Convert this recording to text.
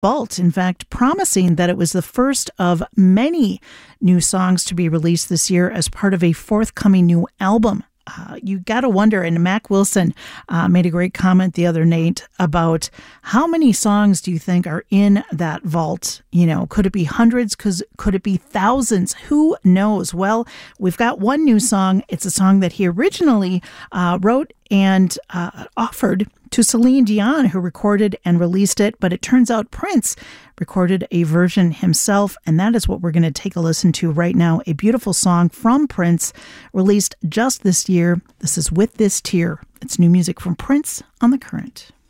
vault, in fact, promising that it was the first of many new songs to be released this year as part of a forthcoming new album. You got to wonder, and Mac Wilson made a great comment the other night about how many songs do you think are in that vault? You know, could it be hundreds? Could it be thousands? Who knows? Well, we've got one new song. It's a song that he originally wrote and offered to Celine Dion, who recorded and released it. But it turns out Prince recorded a version himself, and that is what we're going to take a listen to right now. A beautiful song from Prince, released just this year. This is With This Tear. It's new music from Prince on The Current.